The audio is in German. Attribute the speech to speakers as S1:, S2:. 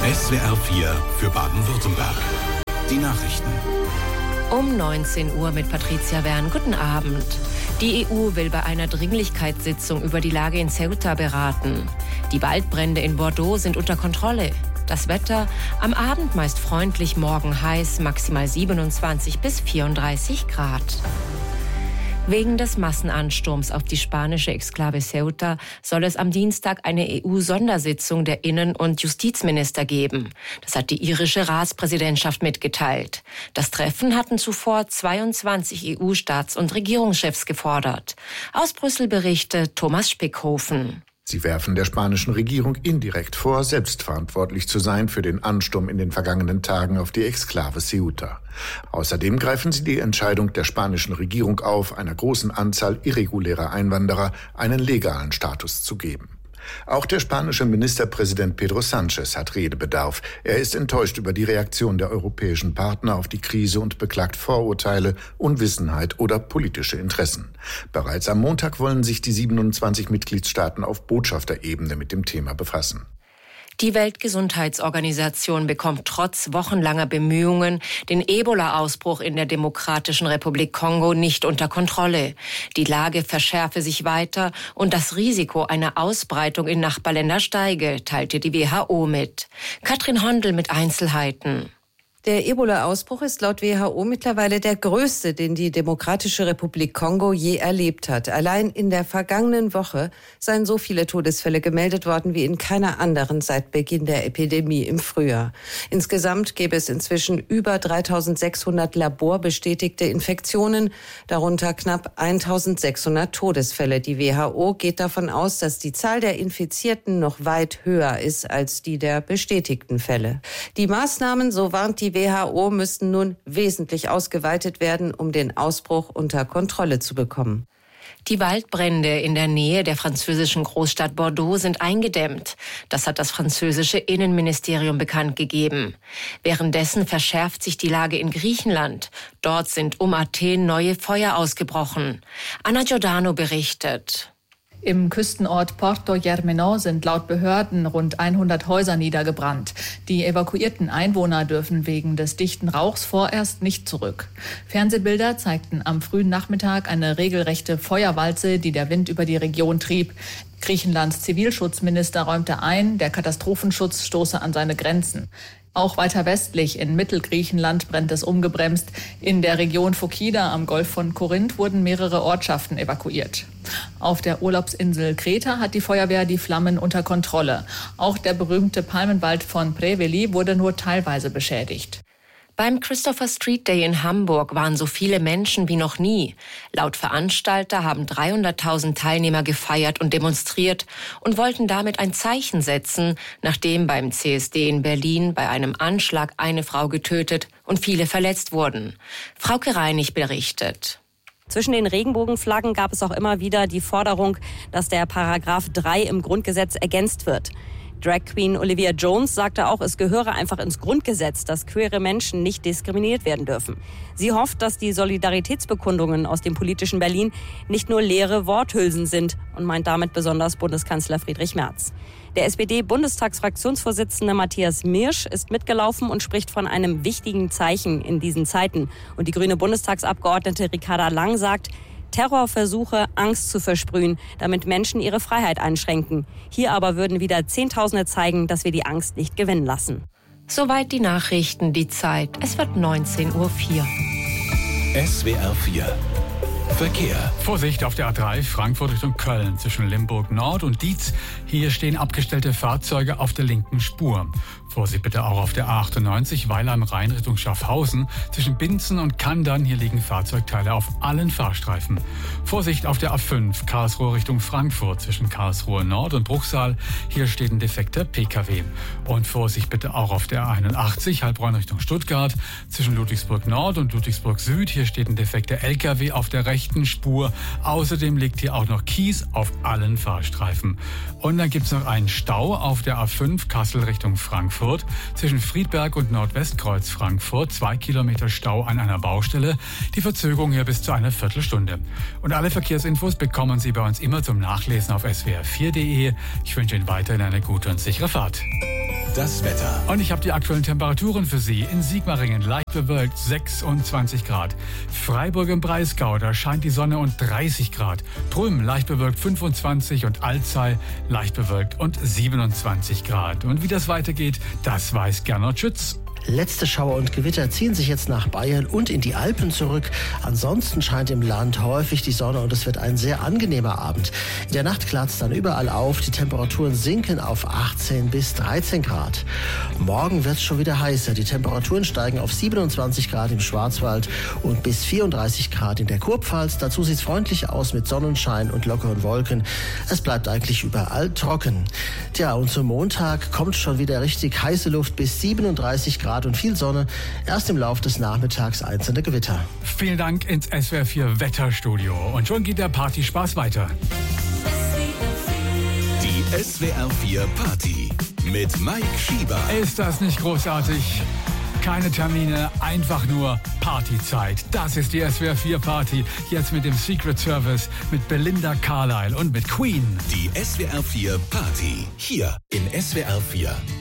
S1: SWR 4 für Baden-Württemberg. Die Nachrichten.
S2: Um 19 Uhr mit Patricia Wern. Guten Abend. Die EU will bei einer Dringlichkeitssitzung über die Lage in Ceuta beraten. Die Waldbrände in Bordeaux sind unter Kontrolle. Das Wetter am Abend meist freundlich, morgen heiß, maximal 27 bis 34 Grad. Wegen des Massenansturms auf die spanische Exklave Ceuta soll es am Dienstag eine EU-Sondersitzung der Innen- und Justizminister geben. Das hat die irische Ratspräsidentschaft mitgeteilt. Das Treffen hatten zuvor 22 EU-Staats- und Regierungschefs gefordert. Aus Brüssel berichtet Thomas Spickhofen.
S3: Sie werfen der spanischen Regierung indirekt vor, selbstverantwortlich zu sein für den Ansturm in den vergangenen Tagen auf die Exklave Ceuta. Außerdem greifen sie die Entscheidung der spanischen Regierung auf, einer großen Anzahl irregulärer Einwanderer einen legalen Status zu geben. Auch der spanische Ministerpräsident Pedro Sánchez hat Redebedarf. Er ist enttäuscht über die Reaktion der europäischen Partner auf die Krise und beklagt Vorurteile, Unwissenheit oder politische Interessen. Bereits am Montag wollen sich die 27 Mitgliedstaaten auf Botschafterebene mit dem Thema befassen.
S2: Die Weltgesundheitsorganisation bekommt trotz wochenlanger Bemühungen den Ebola-Ausbruch in der Demokratischen Republik Kongo nicht unter Kontrolle. Die Lage verschärfe sich weiter und das Risiko einer Ausbreitung in Nachbarländer steige, teilte die WHO mit. Katrin Hondel mit Einzelheiten.
S4: Der Ebola-Ausbruch ist laut WHO mittlerweile der größte, den die Demokratische Republik Kongo je erlebt hat. Allein in der vergangenen Woche seien so viele Todesfälle gemeldet worden wie in keiner anderen seit Beginn der Epidemie im Frühjahr. Insgesamt gäbe es inzwischen über 3.600 laborbestätigte Infektionen, darunter knapp 1.600 Todesfälle. Die WHO geht davon aus, dass die Zahl der Infizierten noch weit höher ist als die der bestätigten Fälle. Die Maßnahmen, so warnt die WHO, müssten nun wesentlich ausgeweitet werden, um den Ausbruch unter Kontrolle zu bekommen.
S2: Die Waldbrände in der Nähe der französischen Großstadt Bordeaux sind eingedämmt. Das hat das französische Innenministerium bekannt gegeben. Währenddessen verschärft sich die Lage in Griechenland. Dort sind um Athen neue Feuer ausgebrochen. Anna Giordano berichtet.
S5: Im Küstenort Porto Germano sind laut Behörden rund 100 Häuser niedergebrannt. Die evakuierten Einwohner dürfen wegen des dichten Rauchs vorerst nicht zurück. Fernsehbilder zeigten am frühen Nachmittag eine regelrechte Feuerwalze, die der Wind über die Region trieb. Griechenlands Zivilschutzminister räumte ein, der Katastrophenschutz stoße an seine Grenzen. Auch weiter westlich in Mittelgriechenland brennt es ungebremst. In der Region Phokida am Golf von Korinth wurden mehrere Ortschaften evakuiert. Auf der Urlaubsinsel Kreta hat die Feuerwehr die Flammen unter Kontrolle. Auch der berühmte Palmenwald von Preveli wurde nur teilweise beschädigt.
S2: Beim Christopher Street Day in Hamburg waren so viele Menschen wie noch nie. Laut Veranstalter haben 300.000 Teilnehmer gefeiert und demonstriert und wollten damit ein Zeichen setzen, nachdem beim CSD in Berlin bei einem Anschlag eine Frau getötet und viele verletzt wurden. Frauke Reinig berichtet.
S6: Zwischen den Regenbogenflaggen gab es auch immer wieder die Forderung, dass der Paragraph 3 im Grundgesetz ergänzt wird. Drag Queen Olivia Jones sagte auch, es gehöre einfach ins Grundgesetz, dass queere Menschen nicht diskriminiert werden dürfen. Sie hofft, dass die Solidaritätsbekundungen aus dem politischen Berlin nicht nur leere Worthülsen sind und meint damit besonders Bundeskanzler Friedrich Merz. Der SPD-Bundestagsfraktionsvorsitzende Matthias Mirsch ist mitgelaufen und spricht von einem wichtigen Zeichen in diesen Zeiten. Und die grüne Bundestagsabgeordnete Ricarda Lang sagt, Terrorversuche, Angst zu versprühen, damit Menschen ihre Freiheit einschränken. Hier aber würden wieder Zehntausende zeigen, dass wir die Angst nicht gewinnen lassen.
S2: Soweit die Nachrichten, die Zeit. Es wird 19:04 Uhr.
S1: SWR 4 Verkehr.
S7: Vorsicht auf der A3 Frankfurt Richtung Köln zwischen Limburg Nord und Dietz. Hier stehen abgestellte Fahrzeuge auf der linken Spur. Vorsicht bitte auch auf der A98 Weiler am Rhein Richtung Schaffhausen. Zwischen Binzen und Kandern, hier liegen Fahrzeugteile auf allen Fahrstreifen. Vorsicht auf der A5 Karlsruhe Richtung Frankfurt zwischen Karlsruhe Nord und Bruchsal. Hier steht ein defekter PKW. Und Vorsicht bitte auch auf der A81 Heilbronn Richtung Stuttgart zwischen Ludwigsburg Nord und Ludwigsburg Süd. Hier steht ein defekter LKW auf der rechten Spur. Außerdem liegt hier auch noch Kies auf allen Fahrstreifen. Und dann gibt es noch einen Stau auf der A5 Kassel Richtung Frankfurt. Zwischen Friedberg und Nordwestkreuz Frankfurt 2 Kilometer Stau an einer Baustelle. Die Verzögerung hier bis zu einer Viertelstunde. Und alle Verkehrsinfos bekommen Sie bei uns immer zum Nachlesen auf swr4.de. Ich wünsche Ihnen weiterhin eine gute und sichere Fahrt.
S1: das Wetter.
S7: Und ich habe die aktuellen Temperaturen für Sie. In Sigmaringen leicht bewölkt 26 Grad. Freiburg im Breisgau, da scheint die Sonne und 30 Grad. Prüm leicht bewölkt 25 und Alzey leicht bewölkt und 27 Grad. Und wie das weitergeht, das weiß Gernot Schütz.
S8: Letzte Schauer und Gewitter ziehen sich jetzt nach Bayern und in die Alpen zurück. Ansonsten scheint im Land häufig die Sonne und es wird ein sehr angenehmer Abend. In der Nacht klart es dann überall auf. Die Temperaturen sinken auf 18 bis 13 Grad. Morgen wird es schon wieder heißer. Die Temperaturen steigen auf 27 Grad im Schwarzwald und bis 34 Grad in der Kurpfalz. Dazu sieht es freundlich aus mit Sonnenschein und lockeren Wolken. Es bleibt eigentlich überall trocken. Tja, und zum Montag kommt schon wieder richtig heiße Luft bis 37 Grad. Und viel Sonne, erst im Laufe des Nachmittags einzelne Gewitter.
S7: Vielen Dank ins SWR 4 Wetterstudio. Und schon geht der Partyspaß weiter.
S1: Die SWR 4 Party mit Mike Schieber.
S7: Ist das nicht großartig? Keine Termine, einfach nur Partyzeit. Das ist die SWR 4 Party. Jetzt mit dem Secret Service, mit Belinda Carlisle und mit Queen.
S1: Die SWR 4 Party. Hier in SWR 4.